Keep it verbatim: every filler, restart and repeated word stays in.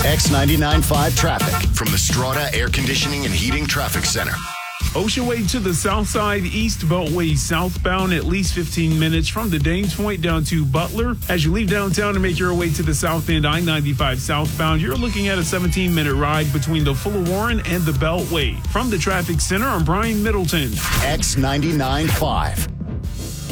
X ninety-nine point five traffic from the Strata Air Conditioning and Heating Traffic Center. Ocean Way to the south side, East Beltway southbound, at least fifteen minutes from the Danes Point down to Butler. As you leave downtown and make your way to the south end, I ninety-five southbound, you're looking at a seventeen-minute ride between the Fuller Warren and the Beltway. From the traffic center, I'm Brian Middleton. X ninety-nine point five.